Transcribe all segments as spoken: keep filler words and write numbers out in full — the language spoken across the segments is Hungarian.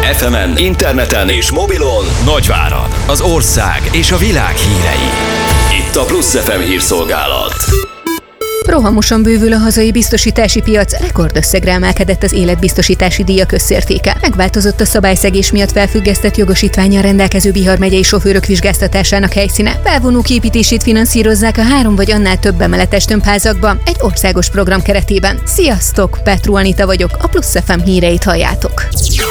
ef emen, interneten és mobilon Nagyvárad, az ország és a világ hírei. Itt a Plusz ef em hírszolgálat. Rohamosan bővül a hazai biztosítási piac, rekordösszegre emelkedett az életbiztosítási díjak összértéke. Megváltozott a szabályszegés miatt felfüggesztett jogosítvánnyal rendelkező Bihar megyei sofőrök vizsgáztatásának helyszíne. Felvonók építését finanszírozzák a három vagy annál több emeletes tömbházakban egy országos program keretében. Sziasztok, Petru Anita vagyok, a Plusz ef em híreit halljátok.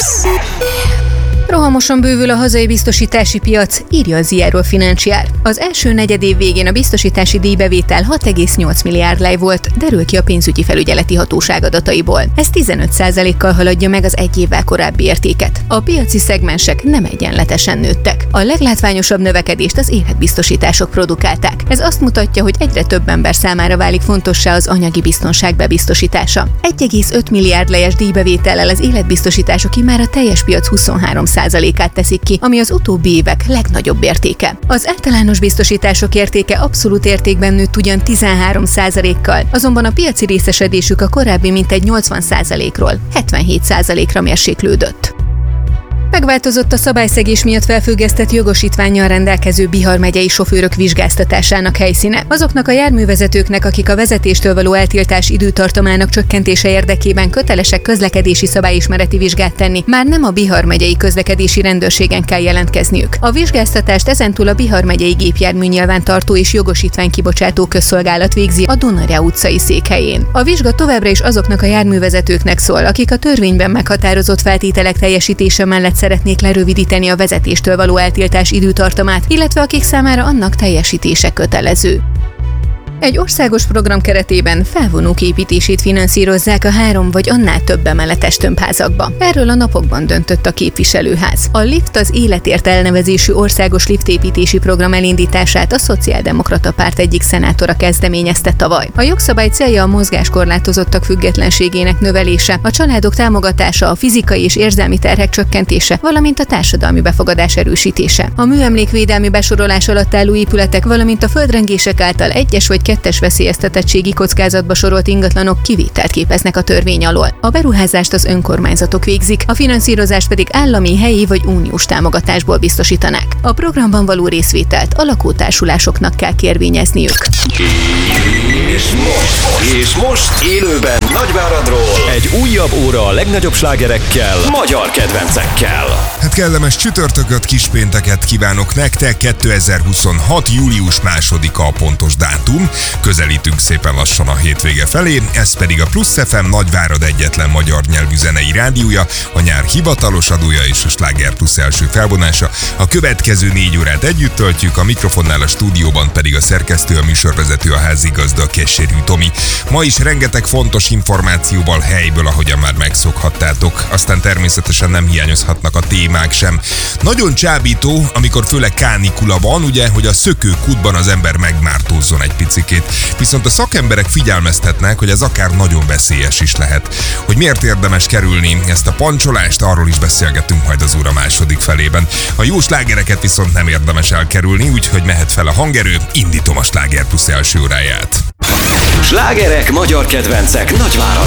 Rohamosan bővül a hazai biztosítási piac, írja a Zero Financial. Az első negyedév végén a biztosítási díjbevétel hat egész nyolc milliárd lej volt, derül ki a pénzügyi felügyeleti hatóság adataiból. Ez tizenöt százalékkal haladja meg az egy évvel korábbi értéket. A piaci szegmensek nem egyenletesen nőttek. A leglátványosabb növekedést az életbiztosítások produkálták. Ez azt mutatja, hogy egyre több ember számára válik fontossá az anyagi biztonság bebiztosítása. egy egész öt milliárd lejes díjbevétellel az életbiztosítások immár a teljes piac huszonhárom százalékát teszik ki, ami az utóbbi évek legnagyobb értéke. Az általános biztosítások értéke abszolút értékben nőtt ugyan tizenhárom százalékkal, azonban a piaci részesedésük a korábbi mintegy nyolcvan százalékról hetvenhét százalékra mérséklődött. Megváltozott a szabályszegés miatt felfüggesztett jogosítvánnyal rendelkező Bihar megyei sofőrök vizsgáztatásának helyszíne. Azoknak a járművezetőknek, akik a vezetéstől való eltiltás időtartamának csökkentése érdekében kötelesek közlekedési szabályismereti vizsgát tenni, már nem a Bihar megyei közlekedési rendőrségen kell jelentkezniük. A vizsgáztatást ezentúl a Bihar megyei gépjármű nyilvántartó és jogosítvány kibocsátó közszolgálat végzi a Dunarja utcai székhelyén. A vizsga továbbra is azoknak a járművezetőknek szól, akik a törvényben meghatározott feltételek teljesítése mellett szeretnék lerövidíteni a vezetéstől való eltiltás időtartamát, illetve akik számára annak teljesítése kötelező. Egy országos program keretében felvonók építését finanszírozzák a három vagy annál több emeletes tömbházakba. Erről a napokban döntött a képviselőház. A Lift az Életért elnevezésű országos liftépítési program elindítását a Szociáldemokrata Párt egyik szenátora kezdeményezte tavaly. A jogszabály célja a mozgáskorlátozottak függetlenségének növelése, a családok támogatása, a fizikai és érzelmi terhek csökkentése, valamint a társadalmi befogadás erősítése. A műemlékvédelmi besorolás alatt álló épületek, valamint a földrengések által egyes vagy kettes veszélyeztetettségi kockázatba sorolt ingatlanok kivételt képeznek a törvény alól. A beruházást az önkormányzatok végzik, a finanszírozást pedig állami, helyi vagy uniós támogatásból biztosítanák. A programban való részvételt a lakótársulásoknak kell kérvényezniük. És most, és most élőben Nagyváradról egy újabb óra a legnagyobb slágerekkel, magyar kedvencekkel. Hát kellemes csütörtököt, kispénteket kívánok nektek, kétezer-huszonhat. július másodika a pontos dátum. Közelítünk szépen lassan a hétvége felé, ez pedig a Plusz ef em Nagyvárad egyetlen magyar nyelvű zenei rádiója, a nyár hivatalos adója és a Sláger Plusz első felvonása. A következő négy órát együtt töltjük, a mikrofonnál a stúdióban pedig a szerkesztő, a műsorvezető, a házigazda, Kesserű Tomi. Ma is rengeteg fontos információval helyből, ahogyan már megszokhattátok. Aztán természetesen nem hiányozhatnak a témák sem. Nagyon csábító, amikor főleg kánikula van, ugye, hogy a szökőkútban az ember megmártózzon egy picikét. Viszont a szakemberek figyelmeztetnek, hogy ez akár nagyon veszélyes is lehet. Hogy miért érdemes kerülni ezt a pancsolást, arról is beszélgetünk majd az óra második felében. A jó slágereket viszont nem érdemes elkerülni, úgyhogy mehet fel a hangerő, indítom a Sláger Plusz első óráját. Slágerek, magyar kedvencek Nagyváradról.